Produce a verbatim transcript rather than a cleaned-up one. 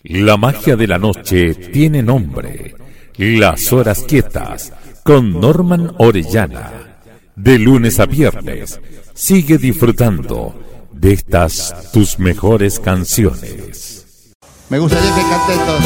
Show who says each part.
Speaker 1: La magia de la noche tiene nombre. Las horas quietas con Norman Orellana. De lunes a viernes, sigue disfrutando de estas tus mejores canciones.
Speaker 2: Me gustaría que canten todos.